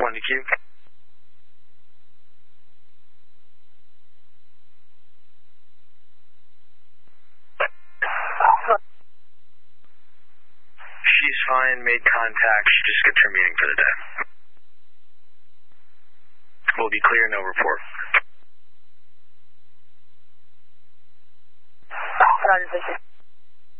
1DQ. She's fine, made contact, she just skipped her meeting for the day. We'll be clear, no report. Roger,